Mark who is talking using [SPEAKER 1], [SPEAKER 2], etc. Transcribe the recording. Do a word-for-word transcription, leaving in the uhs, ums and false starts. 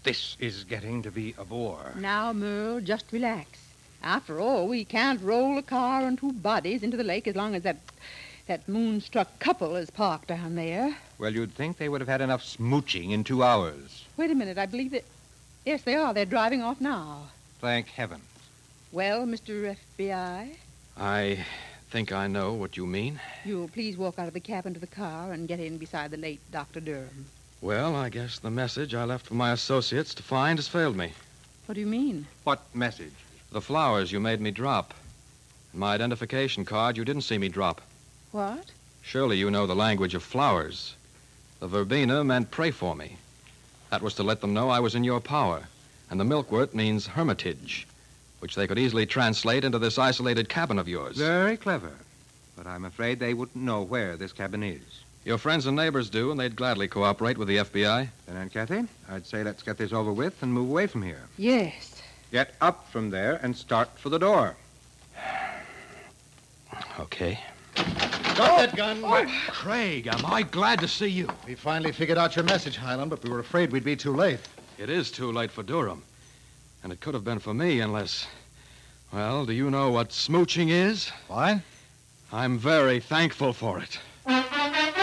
[SPEAKER 1] This is getting to be a bore.
[SPEAKER 2] Now, Merle, just relax. After all, we can't roll a car and two bodies into the lake as long as that that moonstruck couple is parked down there.
[SPEAKER 1] Well, you'd think they would have had enough smooching in two hours.
[SPEAKER 2] Wait a minute. I believe that... Yes, they are. They're driving off now.
[SPEAKER 1] Thank heaven.
[SPEAKER 2] Well, Mister F B I?
[SPEAKER 3] I think I know what you mean.
[SPEAKER 2] You'll please walk out of the cabin to the car and get in beside the late Doctor Durham.
[SPEAKER 3] Well, I guess the message I left for my associates to find has failed me.
[SPEAKER 2] What do you mean?
[SPEAKER 1] What message?
[SPEAKER 3] The flowers you made me drop. My identification card you didn't see me drop.
[SPEAKER 2] What?
[SPEAKER 3] Surely you know the language of flowers. The verbena meant pray for me. That was to let them know I was in your power. And the milkwort means hermitage, which they could easily translate into this isolated cabin of yours.
[SPEAKER 1] Very clever. But I'm afraid they wouldn't know where this cabin is.
[SPEAKER 3] Your friends and neighbors do, and they'd gladly cooperate with the F B I.
[SPEAKER 1] Then, Aunt Kathy, I'd say let's get this over with and move away from here.
[SPEAKER 2] Yes.
[SPEAKER 1] Get up from there and start for the door.
[SPEAKER 3] Okay.
[SPEAKER 4] Drop that gun.
[SPEAKER 5] Oh, Craig, am I glad to see you.
[SPEAKER 4] We finally figured out your message, Highland, but we were afraid we'd be too late.
[SPEAKER 3] It is too late for Durham. And it could have been for me unless... Well, do you know what smooching is?
[SPEAKER 4] Why?
[SPEAKER 3] I'm very thankful for it.